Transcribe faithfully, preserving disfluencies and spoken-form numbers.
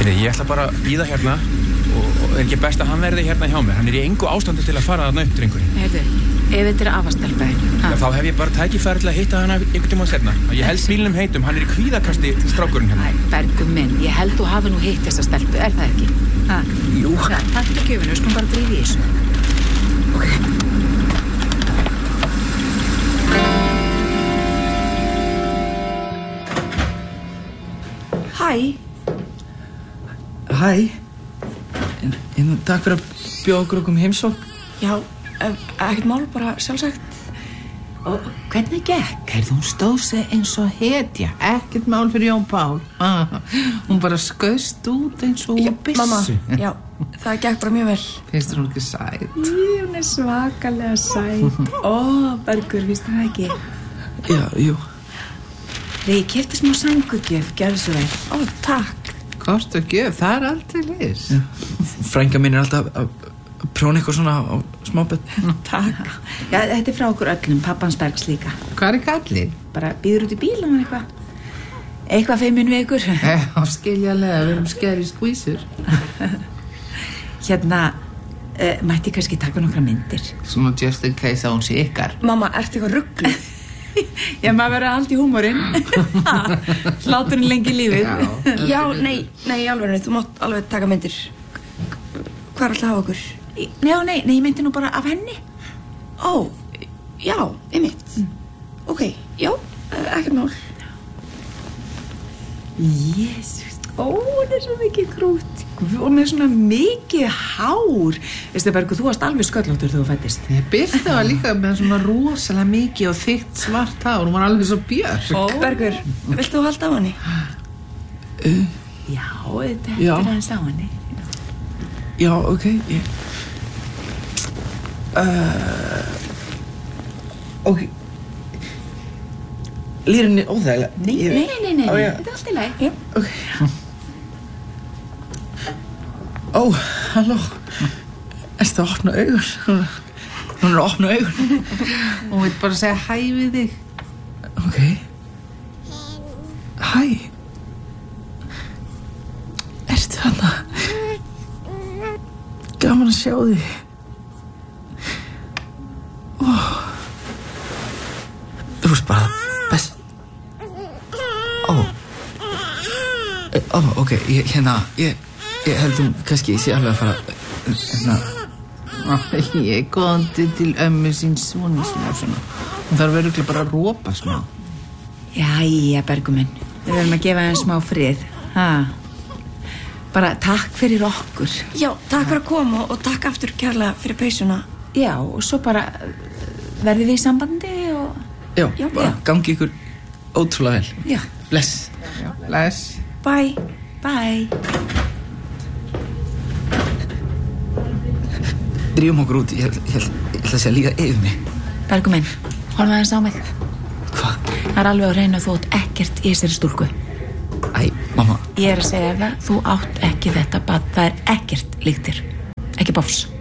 Heyrðu, ég ætla bara að bíða hérna og, og er ekki best að hann verði hérna hjá mér. Hann er í engu ástandi til að fara þarna upp, drengurinn. Heyrðu, ef þetta er afastelpaðin. Já, þá hef ég bara tækifæri til að hitta hana einhvern tímann seinna. Ég held bílnum heitum, hann er í kvíðakasti strákurinn hérna. Æ, Bergur minn, ég held þú hafi nú hitt þessa stelpu, er það ekki? Ha? Jú. Já, takk fyrir gjöfinu, við skulum bara drífa í þessu. Ok. Hæ. Hæ. En, en takk fyrir að bjóða okkur okkur um heimsókn. Já, ekkert mál, bara sjálfsagt. Og hvernig gekk? Heyrðu, hún stóð sig eins og hetja. Ekkert mál fyrir Jón Pál. Ah, hún bara skaust út eins og Já, byssu. mamma, já, það gekk bara mjög vel. Finnst þér hún ekki sæt? Í, hún er svakalega sæt. Ó, Bergur, vístu það ekki? Já, jú. Þegar ég keypti smá sængurgjöf, gerðu svo vel. Ó, takk. Kost og gjöf, það er allt til ís. Frænka mín er alltaf að prjóna eitthvað svona á smábett. Takk. Já, þetta er frá okkur öllum, pappans Bergs líka. Hvað er kallinn? Bara býður út í bílum og eitthvað. Eitthvað feimin við ykkur. Já, skiljalega, við erum skeri skvísur. Hérna, uh, mætti kannski taka nokkra myndir. Svona just in case að hún sé ykkar. Mamma, ertu eitthvað ruggluð? Já, maður verður að halda í húmorinn. Hláturinn lengi lífið. Já, Já nei, nei, í alveg, þú mátt alveg taka myndir. Hvað er alltaf að hafa okkur? Já, nei, nei, ég meinti nú bara af henni. Ó, já, einmitt. Mm. Ok, já, ekkert mál. Jésús, ó, hún er svo mikið krút. Og með svona mikið hár. Veistu, Bergur, þú varst alveg sköllóttur þegar þú fæddist. Ég Birta var líka með svona rosalega mikið og þykkt svart hár. Hún var alveg svo björk. Ó, Bergur, viltu þú halda á henni? Uh, Já, þetta Já. er aðeins á henni. já, ok. Ég... Uh, ok. Líður henni óþægilega? Nei, Ég- nei, nei, nei, nei, Á, já. þetta er allt í lagi. Ok. Ó, halló. Ertu að opna augun? Hún hún er að opna augun. Hún vil bara segja hæ við þig. Ok. Hæ. Ertu hana? Gaman að sjá þig. Ó. Þú veist bara best. Ó. Ó, ok, ég, hérna, ég, ég held um kannski, ég sé alveg að fara, hérna, Ég góðandi til ömmu sín svona svona svona. Hún þarf örugglega bara að rópa smá. Jæja, Bergur minn, við verðum að gefa henni smá frið. Ha. Bara takk fyrir okkur. Já, takk fyrir að koma og takk aftur kærlega fyrir peysuna. Já, og svo bara verðum við í sambandi og... já, Já, bara já. gangi ykkur ótrúlega vel. Já, Bless. Já, bless. bye, bye. Drífum okkur út, ég ætla, ég ætla, ég ætla að segja líka yfir mig. Bergur minn, horfa aðeins á mig. Hvað? Það er alveg að reyna að þú átt ekkert í þessari stúlku. Æ, mamma. Ég er að segja það, þú átt ekki þetta bad, það er ekkert líktir. Ekki bofs.